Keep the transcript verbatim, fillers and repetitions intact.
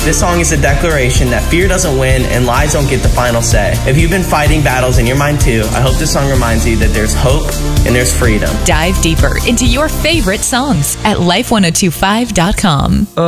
This song is a declaration that fear doesn't win and lies don't get the final say. If you've been fighting battles in your mind too, I hope this song reminds you that there's hope and there's freedom. Dive deeper into your favorite songs at life ten twenty-five dot com.